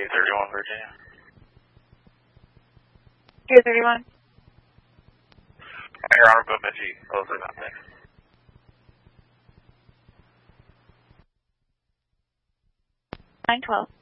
231 Virginia. 231. Your Honor, but Benji, closer than that. 912.